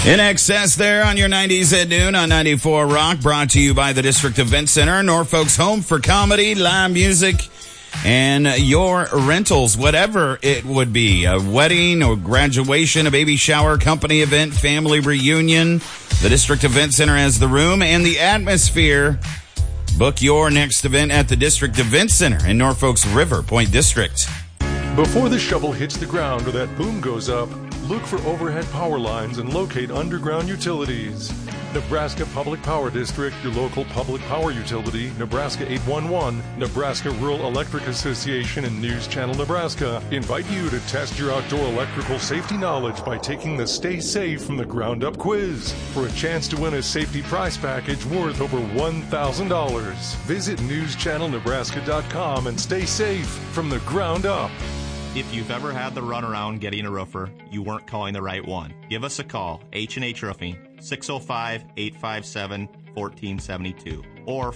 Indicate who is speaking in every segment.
Speaker 1: In excess there on your 90s at noon on 94 Rock, brought to you by the District Event Center, Norfolk's home for comedy, live music, and your rentals, whatever it would be, a wedding or graduation, a baby shower, company event, family reunion. The District Event Center has the room and the atmosphere. Book your next event at the District Event Center in Norfolk's River Point District.
Speaker 2: Before the shovel hits the ground or that boom goes up, look for overhead power lines and locate underground utilities. Nebraska Public Power District, your local public power utility, Nebraska 811, Nebraska Rural Electric Association, and News Channel Nebraska invite you to test your outdoor electrical safety knowledge by taking the Stay Safe from the Ground Up quiz for a chance to win a safety prize package worth over $1,000. Visit newschannelnebraska.com and stay safe from the ground up.
Speaker 3: If you've ever had the runaround getting a roofer, you weren't calling the right one. Give us a call, H&H Roofing, 605-857-1472 or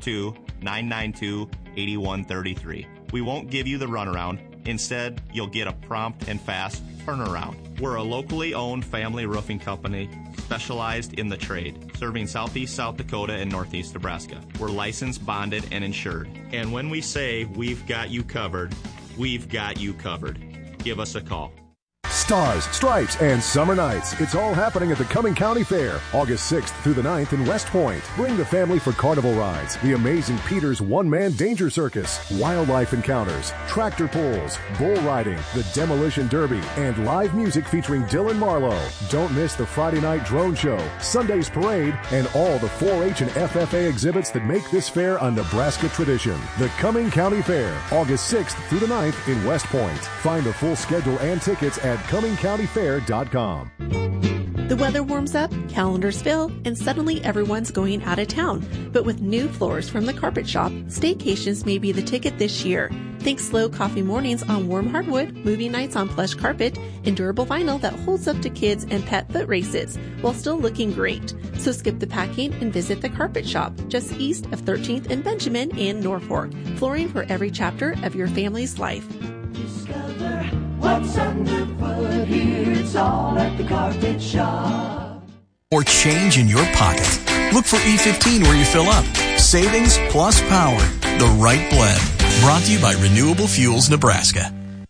Speaker 3: 402-992-8133. We won't give you the runaround. Instead, you'll get a prompt and fast turnaround. We're a locally owned family roofing company specialized in the trade, serving southeast South Dakota and northeast Nebraska. We're licensed, bonded, and insured. And when we say we've got you covered, we've got you covered. Give us a call.
Speaker 4: Stars, Stripes, and Summer Nights. It's all happening at the Cumming County Fair, August 6th through the 9th in West Point. Bring the family for carnival rides, the amazing Peter's one-man danger circus, wildlife encounters, tractor pulls, bull riding, the demolition derby, and live music featuring Dylan Marlowe. Don't miss the Friday night drone show, Sunday's parade, and all the 4-H and FFA exhibits that make this fair a Nebraska tradition. The Cumming County Fair, August 6th through the 9th in West Point. Find the full schedule and tickets at CummingCountyFair.com.
Speaker 5: The weather warms up, calendars fill, and suddenly everyone's going out of town. But with new floors from the Carpet Shop, staycations may be the ticket this year. Think slow coffee mornings on warm hardwood, movie nights on plush carpet, and durable vinyl that holds up to kids and pet foot races while still looking great. So skip the packing and visit the Carpet Shop just east of 13th and Benjamin in Norfolk. Flooring for every chapter of your family's life.
Speaker 6: Discover what's underfoot here. It's all at the Carpet Shop.
Speaker 7: Or change in your pocket. Look for E15 where you fill up. Savings plus power. The right blend. Brought to you by Renewable Fuels Nebraska.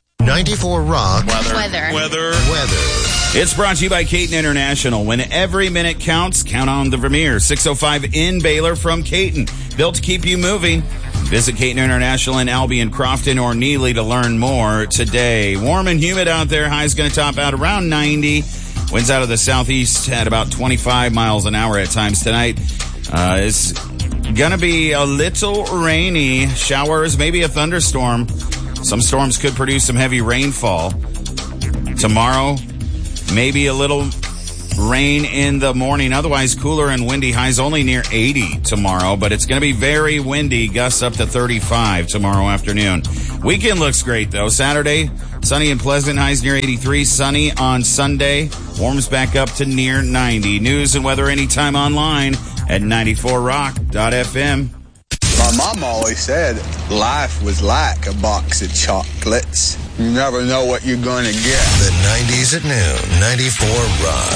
Speaker 8: 94 Rock.
Speaker 1: Weather. It's brought to you by Caton International. When every minute counts, count on the Vermeer. 605 in Baylor from Caton. Built to keep you moving. Visit Caton International in Albion, Crofton, or Neely to learn more today. Warm and humid out there. High's going to top out around 90. Winds out of the southeast at about 25 miles an hour at times tonight. It's going to be a little rainy. Showers, maybe a thunderstorm. Some storms could produce some heavy rainfall. Tomorrow, maybe a little rain in the morning. Otherwise, cooler and windy. Highs only near 80 tomorrow, but it's going to be very windy. Gusts up to 35 tomorrow afternoon. Weekend looks great, though. Saturday, sunny and pleasant. Highs near 83. Sunny on Sunday. Warms back up to near 90. News and weather anytime online at 94rock.fm.
Speaker 9: My mom always said life was like a box of chocolates. You never know what you're going to get.
Speaker 8: The 90s at noon, 94 Rock.